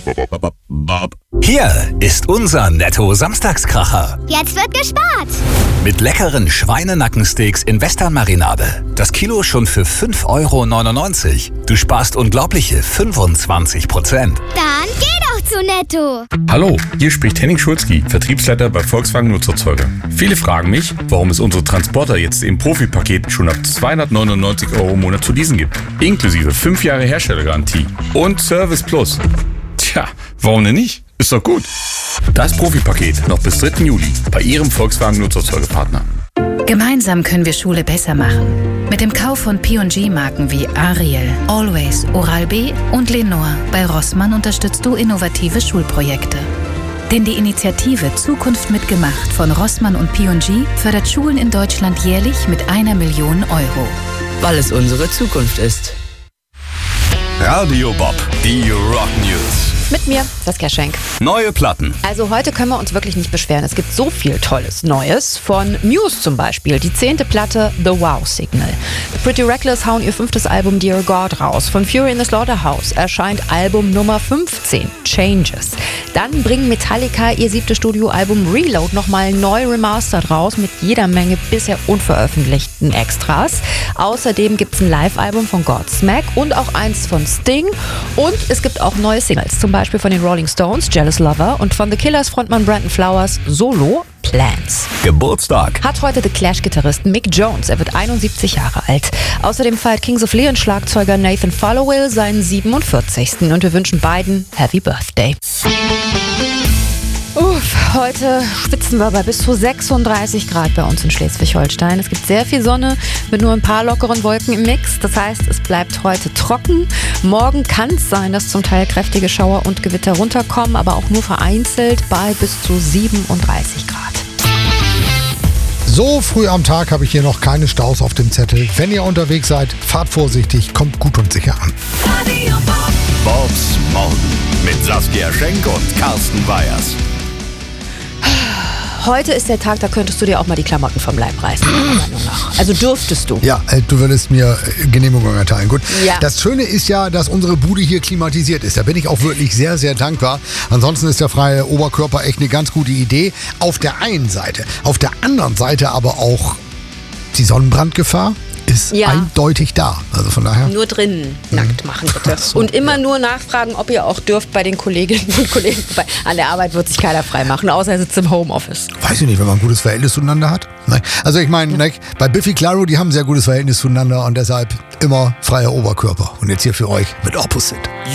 Hier ist unser Netto-Samstagskracher. Jetzt wird gespart. Mit leckeren Schweinenackensteaks in Western-Marinade. Das Kilo schon für 5,99 €. Du sparst unglaubliche 25%. Dann geh doch zu Netto. Hallo, hier spricht Henning Schulzki, Vertriebsleiter bei Volkswagen Nutzerzeuger. Viele fragen mich, warum es unsere Transporter jetzt im Profi-Paket schon ab 299 € im Monat zu leasen gibt. Inklusive 5 Jahre Herstellergarantie und Service Plus. Tja, warum denn nicht? Ist doch gut. Das Profi-Paket noch bis 3. Juli bei Ihrem Volkswagen Nutzerzeugerpartner. Gemeinsam können wir Schule besser machen. Mit dem Kauf von P&G-Marken wie Ariel, Always, Oral-B und Lenore bei Rossmann unterstützt du innovative Schulprojekte. Denn die Initiative Zukunft mitgemacht von Rossmann und P&G fördert Schulen in Deutschland jährlich mit 1 Million €. Weil es unsere Zukunft ist. Radio Bob, die Rock News. Mit mir, Saskia Schenk. Neue Platten. Also heute können wir uns wirklich nicht beschweren. Es gibt so viel Tolles Neues. Von Muse zum Beispiel, die 10. Platte The Wow Signal. The Pretty Reckless hauen ihr 5. Album Dear God raus. Von Fury in the Slaughterhouse erscheint Album Nummer 15, Changes. Dann bringen Metallica ihr 7. Studioalbum Reload nochmal neu remastered raus mit jeder Menge bisher unveröffentlichten Extras. Außerdem gibt es ein Live-Album von Godsmack und auch eins von Sting. Und es gibt auch neue Singles, zum Beispiel von den Rolling Stones, Jealous Lover, und von The Killers Frontmann Brandon Flowers, Solo, Plans. Geburtstag. Hat heute The Clash-Gitarrist Mick Jones. Er wird 71 Jahre alt. Außerdem feiert Kings of Leon Schlagzeuger Nathan Followill seinen 47. Und wir wünschen beiden Happy Birthday. Heute schwitzen wir bei bis zu 36 Grad bei uns in Schleswig-Holstein. Es gibt sehr viel Sonne mit nur ein paar lockeren Wolken im Mix. Das heißt, es bleibt heute trocken. Morgen kann es sein, dass zum Teil kräftige Schauer und Gewitter runterkommen, aber auch nur vereinzelt bei bis zu 37 Grad. So früh am Tag habe ich hier noch keine Staus auf dem Zettel. Wenn ihr unterwegs seid, fahrt vorsichtig, kommt gut und sicher an. Bobs Morgen mit Saskia Schenk und Carsten Weyers. Heute ist der Tag, da könntest du dir auch mal die Klamotten vom Leib reißen, meiner Meinung nach. Also dürftest du. Ja, du würdest mir Genehmigung erteilen. Gut. Ja. Das Schöne ist ja, dass unsere Bude hier klimatisiert ist. Da bin ich auch wirklich sehr, sehr dankbar. Ansonsten ist der freie Oberkörper echt eine ganz gute Idee. Auf der einen Seite. Auf der anderen Seite aber auch die Sonnenbrandgefahr ist eindeutig da. Also von daher. Nur drinnen nackt machen, bitte. So, und immer nur nachfragen, ob ihr auch dürft bei den Kolleginnen und Kollegen. An der Arbeit wird sich keiner frei machen, außer er sitzt im Homeoffice. Weiß ich nicht, wenn man ein gutes Verhältnis zueinander hat. Also ich meine, bei Biffy Clyro, die haben ein sehr gutes Verhältnis zueinander und deshalb immer freier Oberkörper. Und jetzt hier für euch mit Opposite.